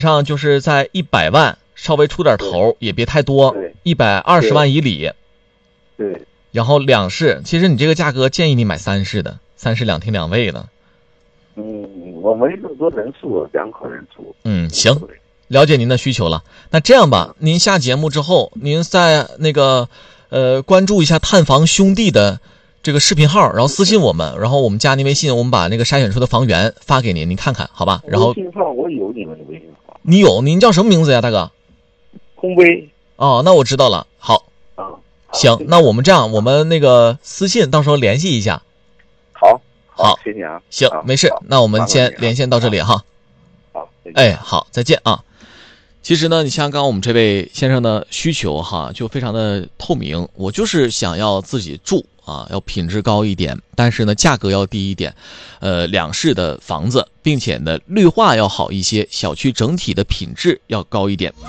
上就是在100万稍微出点头，也别太多，120万以里。 对。 然后2室，其实你这个价格建议你买3室的，3室2厅2卫的。 我没那么多人数，2口人住。 行，了解您的需求了。那这样吧，您下节目之后，您在那个关注一下探房兄弟的这个视频号，然后私信我们，然后我们加您微信，我们把那个筛选出的房源发给您，您看看好吧？然后微信号我有你们的微信号。 你有？您叫什么名字呀，大哥？ 空杯。 哦，那我知道了。好。行，那我们这样，我们那个私信到时候联系一下。 好，谢谢啊。 行，没事，那我们先连线到这里哈。 好， 好，再见啊。其实呢，你像刚刚我们这位先生的需求哈，就非常的透明。我就是想要自己住啊，要品质高一点，但是呢价格要低一点，2室的房子，并且呢绿化要好一些，小区整体的品质要高一点。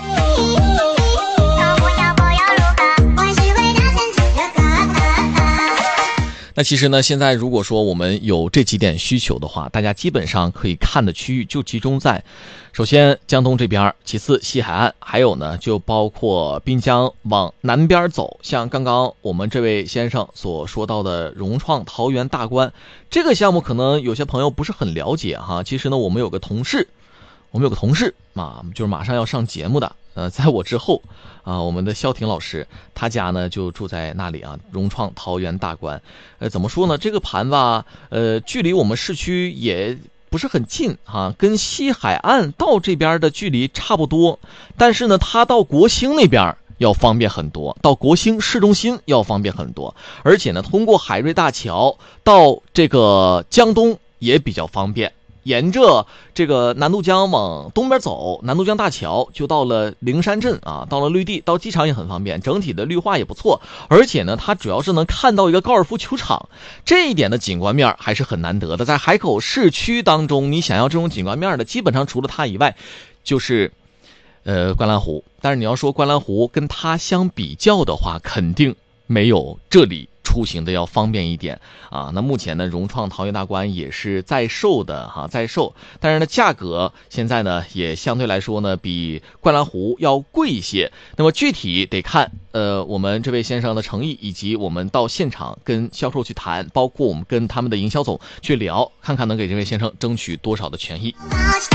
那其实呢，现在如果说我们有这几点需求的话，大家基本上可以看的区域就集中在，首先江东这边，其次西海岸，还有呢就包括滨江往南边走，像刚刚我们这位先生所说到的融创桃园大观这个项目，可能有些朋友不是很了解哈。其实呢，我们有个同事啊，就是马上要上节目的，在我之后啊，我们的肖婷老师，他家呢就住在那里啊，融创桃园大观。怎么说呢？这个盘吧，距离我们市区也不是很近啊，跟西海岸到这边的距离差不多，但是呢，它到国兴那边要方便很多，到国兴市中心要方便很多，而且呢，通过海瑞大桥到这个江东也比较方便。沿着这个南渡江往东边走，南渡江大桥就到了灵山镇啊，到了绿地，到机场也很方便，整体的绿化也不错，而且呢，它主要是能看到一个高尔夫球场，这一点的景观面还是很难得的。在海口市区当中，你想要这种景观面的，基本上除了它以外，就是观澜湖。但是你要说观澜湖跟它相比较的话，肯定没有这里出行的要方便一点啊。那目前呢，融创桃园大观也是在售的哈，在售，但是呢，价格现在呢也相对来说呢比观澜湖要贵一些。那么具体得看我们这位先生的诚意，以及我们到现场跟销售去谈，包括我们跟他们的营销总去聊，看看能给这位先生争取多少的权益。